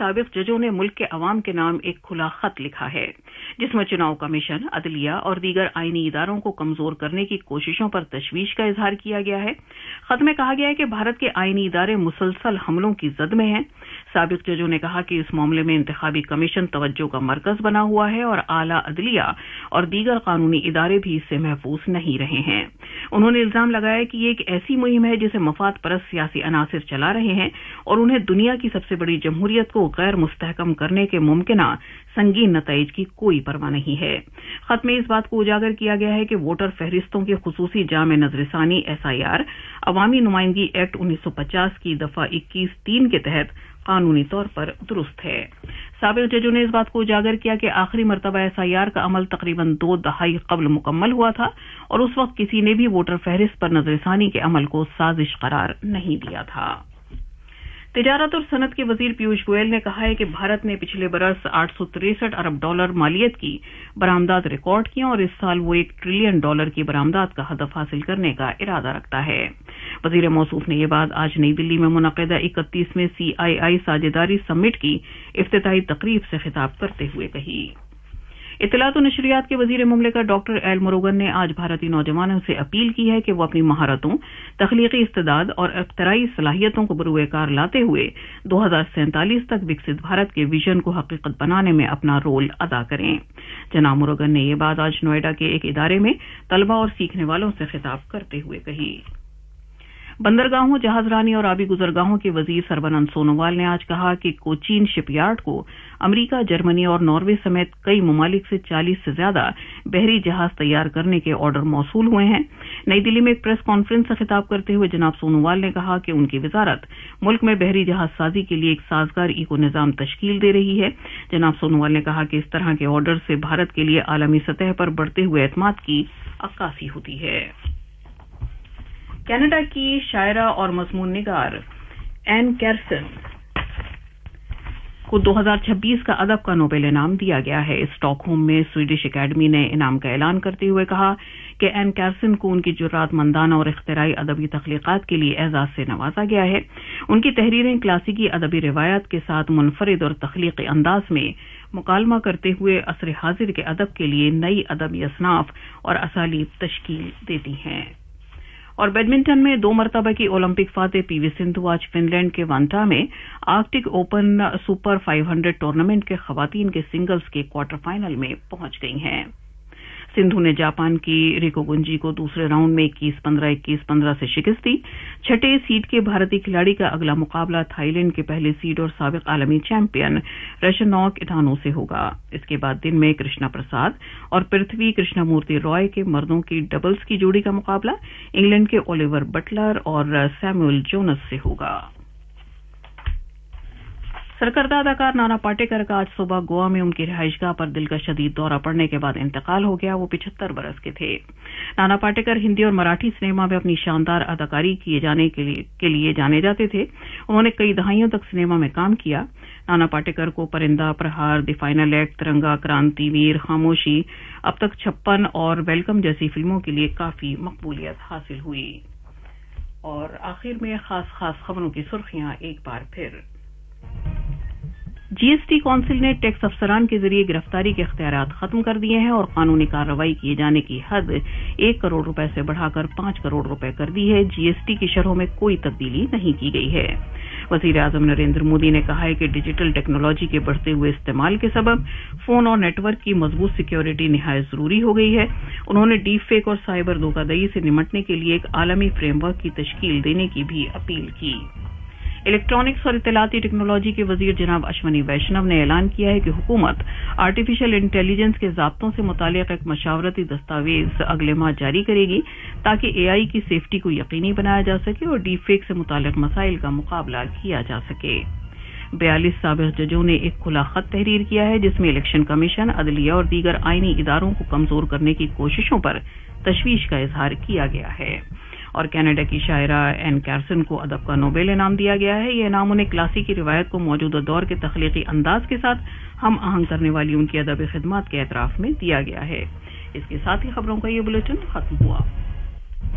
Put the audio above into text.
سابق ججوں نے ملک کے عوام کے نام ایک کھلا خط لکھا ہے جس میں چناؤ کمیشن، عدلیہ اور دیگر آئینی اداروں کو کمزور کرنے کی کوششوں پر تشویش کا اظہار کیا گیا ہے۔ خط میں کہا گیا ہے کہ بھارت کے آئینی ادارے مسلسل حملوں کی زد میں ہیں۔ سابق ججوں نے کہا کہ اس معاملے میں انتخابی کمیشن توجہ کا مرکز بنا ہوا ہے اور اعلیٰ عدلیہ اور دیگر قانونی ادارے بھی اس سے محفوظ نہیں رہے ہیں۔ انہوں نے الزام لگایا کہ یہ ایک ایسی مہم ہے جسے مفاد پرست سیاسی عناصر چلا رہے ہیں اور انہیں دنیا کی سب سے بڑی جمہوریت کو غیر مستحکم کرنے کے ممکنہ سنگین نتائج کی کوئی پرواہ نہیں ہے۔ خط میں اس بات کو اجاگر کیا گیا ہے کہ ووٹر فہرستوں کی خصوصی جامع نظرثانی SIR عوامی نمائندگی ایکٹ 1950 کی دفعہ 21(3) کے تحت قانونی طور پر درست ہے۔ سابق ججوں نے اس بات کو اجاگر کیا کہ آخری مرتبہ SIR کا عمل تقریباً 2 دہائی قبل مکمل ہوا تھا اور اس وقت کسی نے بھی ووٹر فہرست پر نظرثانی کے عمل کو سازش قرار نہیں دیا تھا۔ تجارت اور صنعت کے وزیر پیوش گوئل نے کہا ہے کہ بھارت نے پچھلے برس $863 ارب مالیت کی برآمدات ریکارڈ کی اور اس سال وہ $1 ٹریلین کی برآمدات کا ہدف حاصل کرنے کا ارادہ رکھتا ہے۔ وزیر موصوف نے یہ بات آج نئی دلی میں منعقدہ 31ویں CII ساجھیداری سمٹ کی افتتاحی تقریب سے خطاب کرتے ہوئے کہی۔ اطلاعات و نشریات کے وزیر مملکت ڈاکٹر ایل مروگن نے آج بھارتی نوجوانوں سے اپیل کی ہے کہ وہ اپنی مہارتوں، تخلیقی استعداد اور اختراعی صلاحیتوں کو بروئے کار لاتے ہوئے 2047 تک وکست بھارت کے ویژن کو حقیقت بنانے میں اپنا رول ادا کریں۔ جناب مروگن نے یہ بات آج نوئیڈا کے ایک ادارے میں طلباء اور سیکھنے والوں سے خطاب کرتے ہوئے کہی۔ بندرگاہوں، جہاز رانی اور آبی گزرگاہوں کے وزیر سربانند سونووال نے آج کہا کہ کوچین شپ یارڈ کو امریکہ، جرمنی اور ناروے سمیت کئی ممالک سے 40 سے زیادہ بحری جہاز تیار کرنے کے آرڈر موصول ہوئے ہیں۔ نئی دلی میں ایک پریس کانفرنس سے خطاب کرتے ہوئے جناب سونووال نے کہا کہ ان کی وزارت ملک میں بحری جہاز سازی کے لیے ایک سازگار ایکو نظام تشکیل دے رہی ہے۔ جناب سونووال نے کہا کہ اس طرح کے آرڈر سے بھارت کے لیے عالمی سطح پر بڑھتے ہوئے اعتماد کی عکاسی ہوتی ہے۔ کینیڈا کی شاعرہ اور مضمون نگار این کیرسن کو 2026 کا ادب کا نوبل انعام دیا گیا ہے۔ اسٹاک ہوم میں سویڈش اکیڈمی نے انعام کا اعلان کرتے ہوئے کہا کہ این کیرسن کو ان کی جرات مندانہ اور اختراعی ادبی تخلیقات کے لیے اعزاز سے نوازا گیا ہے۔ ان کی تحریریں کلاسیکی ادبی روایات کے ساتھ منفرد اور تخلیقی انداز میں مکالمہ کرتے ہوئے عصر حاضر کے ادب کے لیے نئی ادبی اصناف اور اسالیب تشکیل دیتی ہیں۔ اور بیڈمنٹن میں 2 مرتبہ کی اولمپک فاتح پی وی سندھو آج فن لینڈ کے وانٹا میں آرکٹک اوپن سپر 500 ٹورنامنٹ کے خواتین کے سنگلز کے کوارٹر فائنل میں پہنچ گئی ہیں۔ سندھو نے جاپان کی ریکو گنجی کو دوسرے راؤنڈ میں 21-15، 21-15 سے شکست دی۔ چھٹے سیڈ کے بھارتی کھلاڑی کا اگلا مقابلہ تھائی لینڈ کے پہلے سیڈ اور سابق عالمی چیمپئن رشنوک اٹانو سے ہوگا۔ اس کے بعد دن میں کرشنا پرساد اور پرتھوی کرشنا مورتی رائے کے مردوں کی ڈبلز کی جوڑی کا مقابلہ انگلینڈ کے اولیور بٹلر اور سیموئل جونس سے ہوگا۔ سرکردہ اداکار نانا پاٹیکر کا آج صبح گوا میں ان کی رہائش گاہ پر دل کا شدید دورہ پڑنے کے بعد انتقال ہو گیا۔ وہ 75 برس کے تھے۔ نانا پاٹیکر ہندی اور مراٹھی سنیما میں اپنی شاندار اداکاری کے لیے جانے جاتے تھے۔ انہوں نے کئی دہائیوں تک سنیما میں کام کیا۔ نانا پاٹیکر کو پرندہ، پرہار، دی فائنل ایکٹ، ترنگا، کرانتی ویر، خاموشی، اب تک 56 اور ویلکم جیسی فلموں کے لیے کافی مقبولیت حاصل ہوئی۔ اور آخر میں خاص خبروں کی سرخیاں ایک بار پھر۔ GST کونسل نے ٹیکس افسران کے ذریعے گرفتاری کے اختیارات ختم کر دیے ہیں اور قانونی کارروائی کیے جانے کی حد 1 کروڑ روپے سے بڑھا کر 5 کروڑ روپے کر دی ہے۔ GST کی شرحوں میں کوئی تبدیلی نہیں کی گئی ہے۔ وزیر اعظم نریندر مودی نے کہا ہے کہ ڈیجیٹل ٹیکنالوجی کے بڑھتے ہوئے استعمال کے سبب فون اور نیٹ ورک کی مضبوط سیکیورٹی نہایت ضروری ہو گئی ہے۔ انہوں نے ڈیپ فیک اور سائبر دھوکہ دہی سے نمٹنے کے لیے ایک عالمی فریم ورک کی تشکیل دینے کی بھی اپیل کی۔ الیکٹرانکس اور اطلاعاتی ٹیکنالوجی کے وزیر جناب اشونی ویشنو نے اعلان کیا ہے کہ حکومت آرٹیفیشل انٹیلیجنس کے ضابطوں سے متعلق ایک مشاورتی دستاویز اگلے ماہ جاری کرے گی تاکہ AI کی سیفٹی کو یقینی بنایا جا سکے اور ڈیپ فیک سے متعلق مسائل کا مقابلہ کیا جا سکے۔ 42 سابق ججوں نے ایک کھلا خط تحریر کیا ہے جس میں الیکشن کمیشن، عدلیہ اور دیگر آئینی اداروں کو کمزور کرنے کی کوششوں پر تشویش کا اظہار کیا گیا ہے۔ اور کینیڈا کی شاعرہ این کیرسن کو ادب کا نوبل انعام دیا گیا ہے۔ یہ انعام انہیں کلاسیکی روایت کو موجودہ دور کے تخلیقی انداز کے ساتھ ہم آہنگ کرنے والی ان کی ادبی خدمات کے اعتراف میں دیا گیا ہے۔ اس کے ساتھ ہی خبروں کا یہ بلیٹن ختم ہوا۔